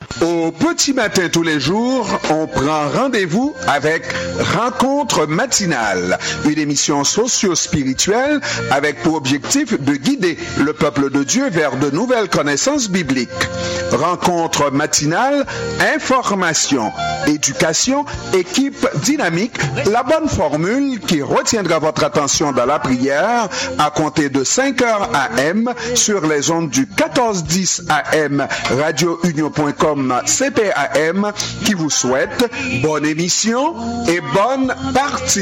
Au petit matin tous les jours, on prend rendez-vous avec Rencontre matinale, une émission socio-spirituelle avec pour objectif de guider le peuple de Dieu vers de nouvelles connaissances bibliques. Rencontre matinale, information, éducation, équipe dynamique, la bonne formule qui retiendra votre attention dans la prière à compter de 5h AM sur les ondes du 1410 AM radiounion.com CPAM qui vous souhaite bonne émission et bonne partie.